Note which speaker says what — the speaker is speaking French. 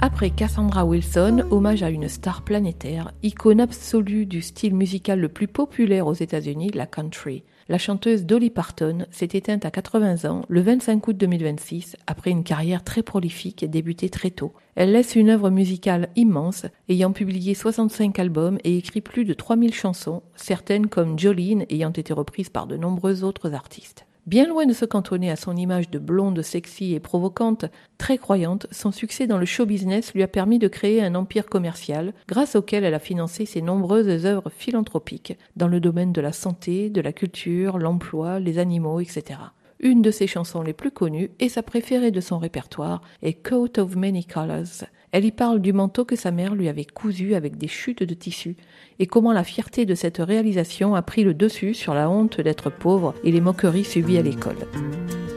Speaker 1: Après Cassandra Wilson, hommage à une star planétaire, icône absolue du style musical le plus populaire aux États-Unis, la country. La chanteuse Dolly Parton s'est éteinte à 80 ans le 25 août 2026 après une carrière très prolifique débutée très tôt. Elle laisse une œuvre musicale immense, ayant publié 65 albums et écrit plus de 3000 chansons, certaines comme Jolene ayant été reprises par de nombreux autres artistes. Bien loin de se cantonner à son image de blonde sexy et provocante, très croyante, son succès dans le show business lui a permis de créer un empire commercial grâce auquel elle a financé ses nombreuses œuvres philanthropiques dans le domaine de la santé, de la culture, l'emploi, les animaux, etc. Une de ses chansons les plus connues et sa préférée de son répertoire est Coat of Many Colors. Elle y parle du manteau que sa mère lui avait cousu avec des chutes de tissu et comment la fierté de cette réalisation a pris le dessus sur la honte d'être pauvre et les moqueries subies à l'école.